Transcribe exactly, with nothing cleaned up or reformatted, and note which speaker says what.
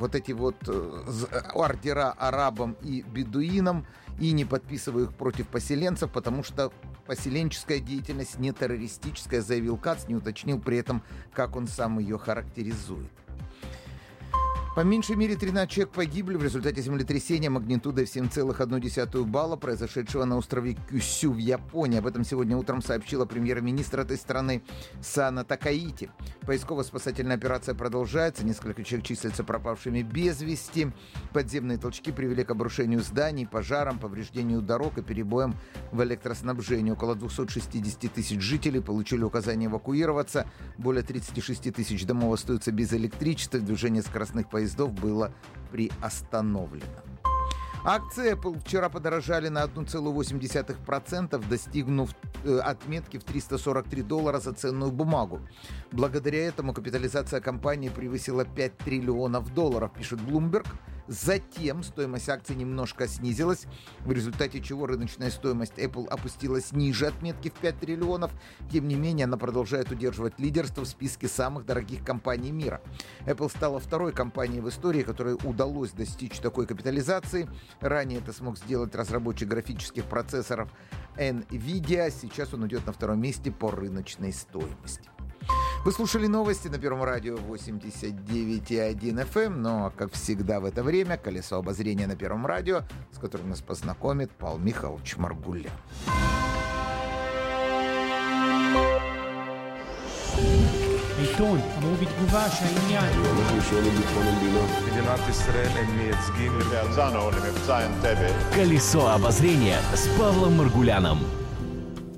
Speaker 1: вот эти вот ордера арабам и бедуинам и не подписываю их против поселенцев, потому что поселенческая деятельность не террористическая, заявил Кац, не уточнил при этом, как он сам ее характеризует. По меньшей мере тринадцать человек погибли в результате землетрясения магнитудой в семь целых одна десятая балла, произошедшего на острове Кюсю в Японии. Об этом сегодня утром сообщила премьер-министр этой страны Сана Такаити. Поисково-спасательная операция продолжается. Несколько человек числятся пропавшими без вести. Подземные толчки привели к обрушению зданий, пожарам, повреждению дорог и перебоям в электроснабжении. Около двести шестьдесят тысяч жителей получили указание эвакуироваться. Более тридцать шесть тысяч домов остаются без электричества. Движение скоростных поездов было приостановлено. Акции Apple вчера подорожали на одна целая восемь десятых процента, достигнув э, отметки в триста сорок три доллара за ценную бумагу. Благодаря этому капитализация компании превысила пять триллионов долларов, пишет Bloomberg. Затем стоимость акций немножко снизилась, в результате чего рыночная стоимость Apple опустилась ниже отметки в пять триллионов. Тем не менее, она продолжает удерживать лидерство в списке самых дорогих компаний мира. Apple стала второй компанией в истории, которой удалось достичь такой капитализации. Ранее это смог сделать разработчик графических процессоров NVIDIA. Сейчас он идет на втором месте по рыночной стоимости. Вы слушали новости на Первом радио восемьдесят девять и один эф эм, но, как всегда в это время, колесо обозрения на Первом радио, с которым нас познакомит Павел Михайлович Маргулян.
Speaker 2: עיתון, אמרו בתגובה שהעניין
Speaker 3: אנחנו שואלים ביטחון המדינה.
Speaker 4: מדינת ישראל הם מייצגים
Speaker 5: מבצע אנטבה.
Speaker 6: Колесо обозрения с Павлом Маргуляном.